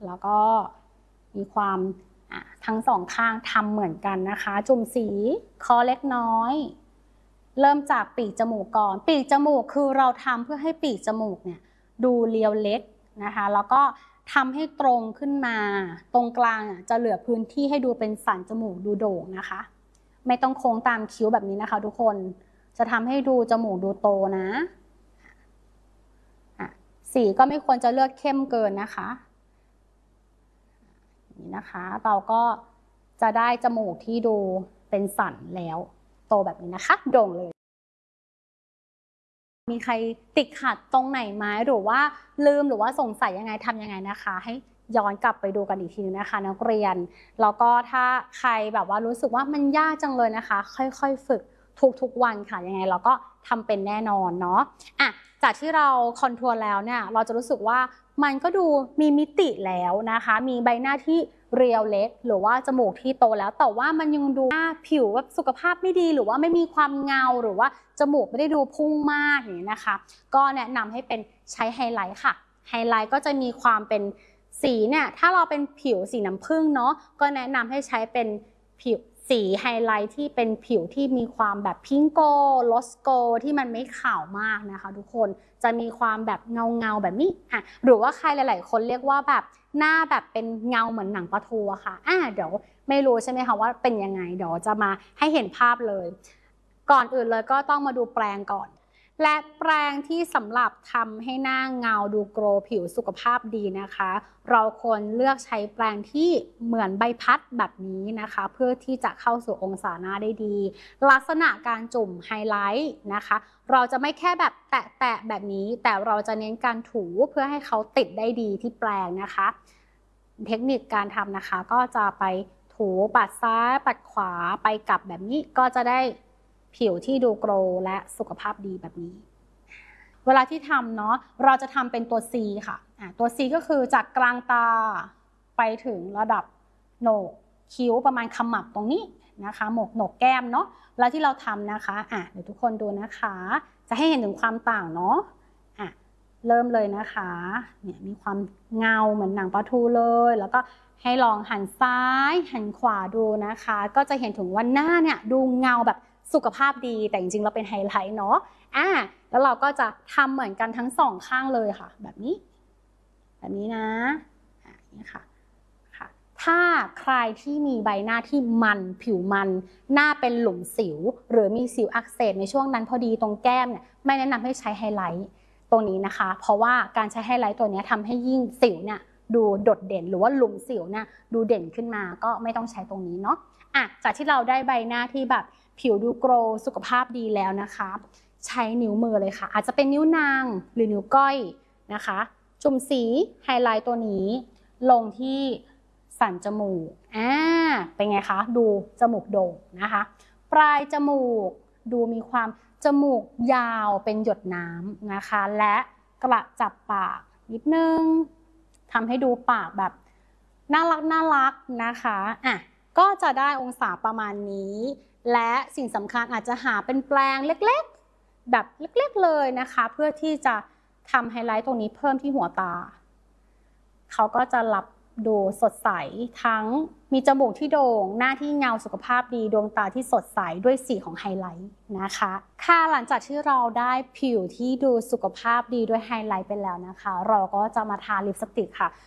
แล้วก็มีความทั้งสองข้างทำเหมือนกันนะคะจุ่มสีคอเล็กน้อยเริ่มจากปีกจมูกก่อนปีกจมูกคือเราทำเพื่อให้ปีกจมูกเนี่ยดูเรียวเล็กนะคะแล้วก็ทำให้ตรงขึ้นมาตรงกลางจะเหลือพื้นที่ให้ดูเป็นสันจมูกดูโด่งนะคะไม่ต้องโค้งตามคิ้วแบบนี้นะคะทุกคนจะทำให้ดูจมูกดูโตนะสีก็ไม่ควรจะเลือกเข้มเกินนะคะนี่นะคะเราก็จะได้จมูกที่ดูเป็นสันแล้วโตแบบนี้นะคะโด่งเลยมีใครติดขัดตรงไหนไหมหรือว่าลืมหรือว่าสงสัยยังไงทำยังไงนะคะให้ย้อนกลับไปดูกันอีกทีนึงนะคะนักเรียนแล้วก็ถ้าใครแบบว่ารู้สึกว่ามันยากจังเลยนะคะค่อยๆฝึกทุกวันค่ะยังไงเราก็ทำเป็นแน่นอนเนาะจากที่เราคอนทัวร์แล้วเนี่ยเราจะรู้สึกว่ามันก็ดูมีมิติแล้วนะคะมีใบหน้าที่เรียวเล็กหรือว่าจมูกที่โตแล้วแต่ว่ามันยังดูหน้าผิวแบบสุขภาพไม่ดีหรือว่าไม่มีความเงาหรือว่าจมูกไม่ได้ดูพุ่งมากอย่างนี้นะคะก็แนะนำให้เป็นใช้ไฮไลท์ค่ะไฮไลท์ก็จะมีความเป็นสีเนี่ยถ้าเราเป็นผิวสีน้ำผึ้งเนาะก็แนะนำให้ใช้เป็นผิวสีไฮไลท์ที่เป็นผิวที่มีความแบบพิงโกโลสโกที่มันไม่ขาวมากนะคะทุกคนจะมีความแบบเงาแบบนี้หรือว่าใครหลายๆคนเรียกว่าแบบหน้าแบบเป็นเงาเหมือนหนังปลาทูอะค่ะเดี๋ยวไม่รู้ใช่ไหมคะว่าเป็นยังไงเดี๋ยวจะมาให้เห็นภาพเลยก่อนอื่นเลยก็ต้องมาดูแปรงก่อนและแปรงที่สำหรับทำให้หน้าเงาดูโกลว์ผิวสุขภาพดีนะคะเราควรเลือกใช้แปรงที่เหมือนใบพัดแบบนี้นะคะเพื่อที่จะเข้าสู่องศาหน้าได้ดีลักษณะการจุ่มไฮไลท์นะคะเราจะไม่แค่แบบแตะแบบนี้แต่เราจะเน้นการถูเพื่อให้เขาติดได้ดีที่แปรงนะคะเทคนิคการทำนะคะก็จะไปถูปัดซ้ายปัดขวาไปกลับแบบนี้ก็จะได้ผิวที่ดูโกลว์และสุขภาพดีแบบนี้เวลาที่ทำเนาะเราจะทำเป็นตัว C ค่ะตัว C ก็คือจากกลางตาไปถึงระดับโหนกคิ้วประมาณขมับตรงนี้นะคะโหนกแก้มเนาะแล้วที่เราทำนะคะเดี๋ยวทุกคนดูนะคะจะให้เห็นถึงความต่างเนาะเริ่มเลยนะคะเนี่ยมีความเงาเหมือนหนังปลาทูเลยแล้วก็ให้ลองหันซ้ายหันขวาดูนะคะก็จะเห็นถึงว่าหน้าเนี่ยดูเงาแบบสุขภาพดีแต่จริงๆเราเป็นไฮไลท์เนาะแล้วเราก็จะทำเหมือนกันทั้งสองข้างเลยค่ะแบบนี้นะนี่ค่ะถ้าใครที่มีใบหน้าที่มันผิวมันหน้าเป็นหลุมสิวหรือมีสิวอักเสบในช่วงนั้นพอดีตรงแก้มเนี่ยไม่แนะนำให้ใช้ไฮไลท์ตรงนี้นะคะเพราะว่าการใช้ไฮไลท์ตัวนี้ทำให้ยิ่งสิวเนี่ยดูโดดเด่นหรือว่าหลุมสิวเนี่ยดูเด่นขึ้นมาก็ไม่ต้องใช้ตรงนี้เนาะจากที่เราได้ใบหน้าที่แบบผิวดูโกลว์สุขภาพดีแล้วนะคะใช้นิ้วมือเลยค่ะอาจจะเป็นนิ้วนางหรือนิ้วก้อยนะคะจุ่มสีไฮไลท์ตัวนี้ลงที่สันจมูกเป็นไงคะดูจมูกโด่งนะคะปลายจมูกดูมีความจมูกยาวเป็นหยดน้ำนะคะและกระจับปากนิดนึงทำให้ดูปากแบบน่ารักนะคะก็จะได้องศาประมาณนี้และสิ่งสำคัญอาจจะหาเป็นแปรงเล็กๆแบบเล็กๆเลยนะคะเพื่อที่จะทำไฮไลท์ตรงนี้เพิ่มที่หัวตาเขาก็จะรับดูสดใสทั้งมีจมูกที่โด่งหน้าที่เงาสุขภาพดีดวงตาที่สดใสด้วยสีของไฮไลท์นะคะหลังจากที่เราได้ผิวที่ดูสุขภาพดีด้วยไฮไลท์ไปแล้วนะคะเราก็จะมาทาลิปสติกค่ะ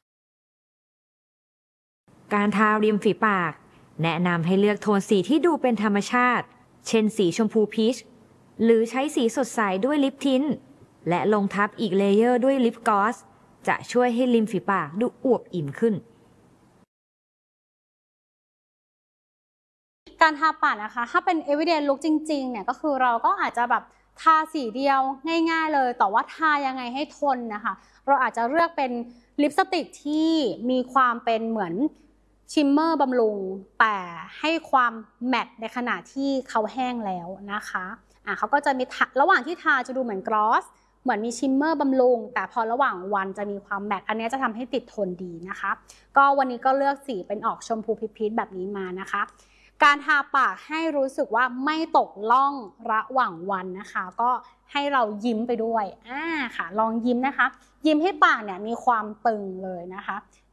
การทาริมฝีปากแนะนำให้เลือกโทนสีที่ดูเป็นธรรมชาติเช่นสีชมพูพีชหรือใช้สีสดใสด้วยลิปทินท์และลงทับอีกเลเยอร์ด้วยลิปกลอสจะช่วยให้ริมฝีปากดูอวบอิ่มขึ้นการทาปากนะคะถ้าเป็น everyday look จริงๆเนี่ยก็คือเราก็อาจจะแบบทาสีเดียวง่ายๆเลยแต่ว่าทายังไงให้ทนนะคะเราอาจจะเลือกเป็นลิปสติกที่มีความเป็นเหมือนชิมเมอร์บำรุงแต่ให้ความแมตต์ในขณะที่เขาแห้งแล้วนะคะเขาก็จะมีระหว่างที่ทาจะดูเหมือนกลอสเหมือนมีชิมเมอร์บำรุงแต่พอระหว่างวันจะมีความแมตต์อันนี้จะทำให้ติดทนดีนะคะก็วันนี้ก็เลือกสีเป็นออกชมพูพีชแบบนี้มานะคะการทาปากให้รู้สึกว่าไม่ตกล่องระหว่างวันนะคะก็ให้เรายิ้มไปด้วยค่ะลองยิ้มนะคะยิ้มให้ปากเนี่ยมีความตึงเลยนะคะ